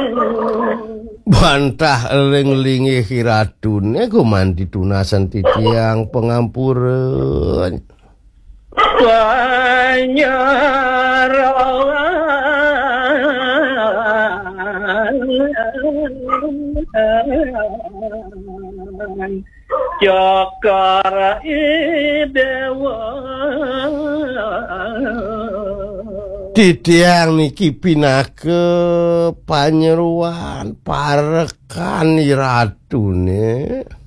bantah eling-lingi hiradune gumandi tunasan titiang pengampureun panyaran Cakara Dewa titiang niki pinake panyeruan parekan iradune